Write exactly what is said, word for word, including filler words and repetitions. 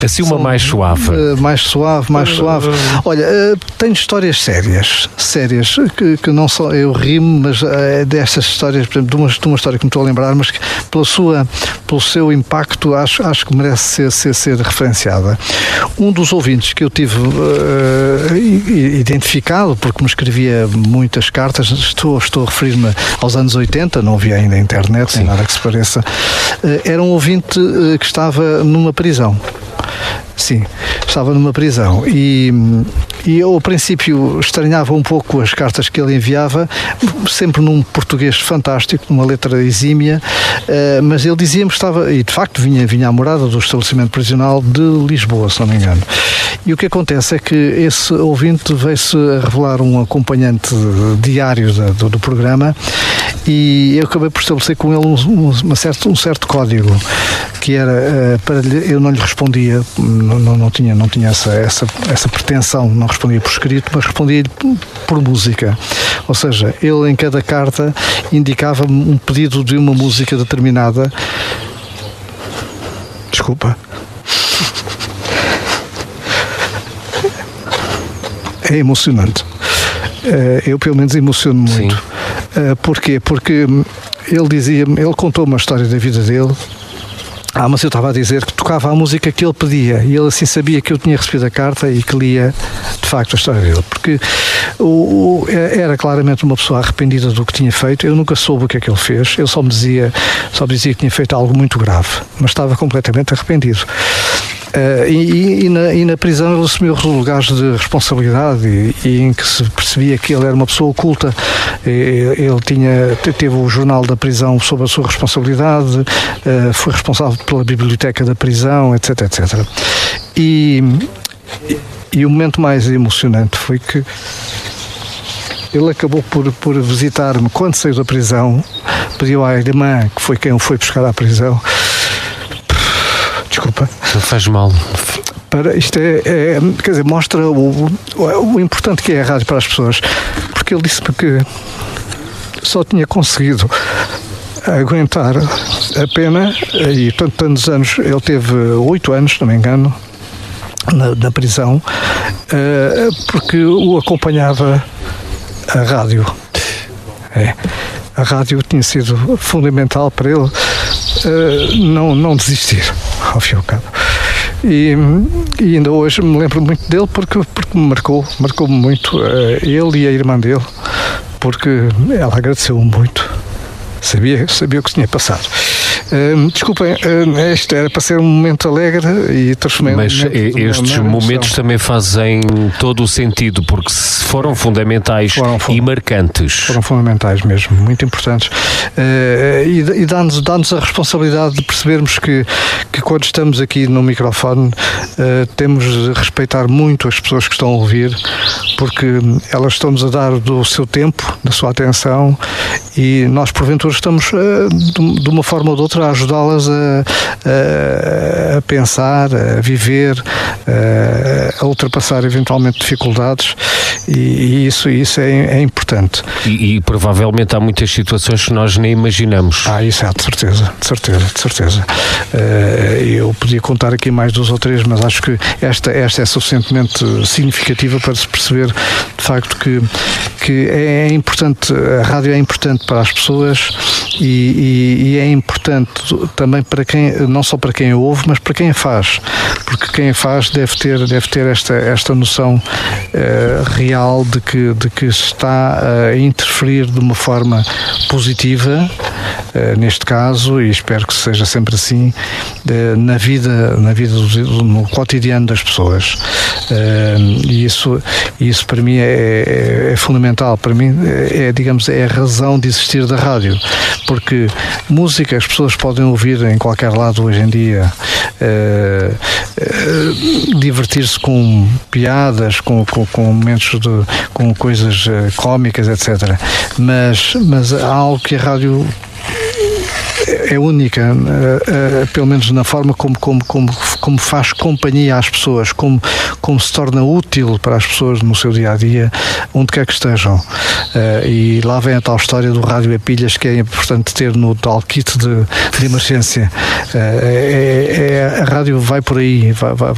Assim uma São, mais suave. Uh, mais suave, mais suave. Olha, uh, tenho histórias sérias, sérias, que, que não só eu rimo, mas uh, destas histórias, por exemplo, de uma, de uma história que me estou a lembrar, mas que pela sua, pelo seu impacto acho, acho que merece ser, ser, ser referenciada. Um dos ouvintes que eu tive uh, identificado, porque me escrevia muitas cartas, estou, estou a referir-me aos anos oitenta, não havia ainda internet, nem nada que se pareça, uh, era um ouvinte uh, que estava numa prisão. Sim, estava numa prisão e, e eu ao princípio estranhava um pouco as cartas que ele enviava, sempre num português fantástico, numa letra exímia, uh, mas ele dizia-me que estava, e de facto vinha, vinha à morada do estabelecimento prisional de Lisboa, se não me engano. E o que acontece é que esse ouvinte veio-se a revelar um acompanhante diário da, do, do programa, e eu acabei por estabelecer com ele um, uma certo, um certo código, que era, uh, para lhe, eu não lhe respondia, não, não, não tinha, não tinha essa, essa, essa pretensão, não respondia por escrito, mas respondia-lhe por música. Ou seja, ele em cada carta indicava-me um pedido de uma música determinada. Desculpa. É emocionante. Uh, eu pelo menos emociono muito. Uh, porquê? Porque ele dizia-me, ele contou uma história da vida dele. Ah, mas eu estava a dizer que tocava a música que ele pedia, e ele assim sabia que eu tinha recebido a carta e que lia de facto a história dele, porque o, o, era claramente uma pessoa arrependida do que tinha feito. Eu nunca soube o que é que ele fez, ele só me dizia, só me dizia que tinha feito algo muito grave, mas estava completamente arrependido. Uh, e, e, na, e na prisão ele assumiu lugares de responsabilidade e, e em que se percebia que ele era uma pessoa oculta. Ele tinha, teve o jornal da prisão sob a sua responsabilidade, uh, foi responsável pela biblioteca da prisão, etc, etcétera. E, e, e o momento mais emocionante foi que ele acabou por, por visitar-me quando saiu da prisão, pediu à irmã, que foi quem o foi buscar à prisão. Desculpa. Não faz mal. Para, isto é, é, quer dizer, mostra o, o, o importante que é a rádio para as pessoas, porque ele disse-me que só tinha conseguido aguentar a pena, e tanto, tantos anos, ele teve oito anos, se não me engano, na, na prisão, uh, porque o acompanhava a rádio. É. A rádio tinha sido fundamental para ele uh, não, não desistir, ao fim e ao cabo. E, e ainda hoje me lembro muito dele porque, porque me marcou, marcou-me muito, uh, ele e a irmã dele, porque ela agradeceu-me muito, sabia, sabia o que tinha passado. Uh, desculpem, uh, este era para ser um momento alegre e transformei. Mas estes momentos também fazem todo o sentido, porque foram fundamentais foram, foram, e marcantes. Foram fundamentais mesmo, muito importantes. Uh, e e dá-nos, dá-nos a responsabilidade de percebermos que, que quando estamos aqui no microfone uh, temos de respeitar muito as pessoas que estão a ouvir, porque elas estão-nos a dar do seu tempo, da sua atenção, e nós porventura estamos uh, de, de uma forma ou de outra a ajudá-las a, a, a pensar, a viver, a, a ultrapassar eventualmente dificuldades, e, e isso, isso é, é importante. E, e provavelmente há muitas situações que nós nem imaginamos. Ah, isso é, de certeza, de certeza, de certeza. Eu podia contar aqui mais duas ou três, mas acho que esta, esta é suficientemente significativa para se perceber de facto que, que é importante, a rádio é importante para as pessoas, e, e, e é importante também para quem, não só para quem a ouve, mas para quem a faz, porque quem a faz deve ter, deve ter esta, esta noção uh, real de que, de que está a interferir de uma forma positiva, uh, neste caso, e espero que seja sempre assim, uh, na vida, na vida do, no cotidiano das pessoas. Uh, e isso, isso para mim é, é, é fundamental, para mim é, digamos, é a razão de existir da rádio, porque música as pessoas podem ouvir em qualquer lado hoje em dia, uh, uh, divertir-se com piadas, com, com, com momentos de, com coisas uh, cómicas, etcétera. Mas, mas há algo que a rádio é única, uh, uh, pelo menos na forma como, como, como, como faz companhia às pessoas, como, como se torna útil para as pessoas no seu dia-a-dia, onde quer que estejam. Uh, e lá vem a tal história do rádio a pilhas que é importante ter no tal kit de, de emergência. Uh, é, é, a rádio vai por aí, vai, vai,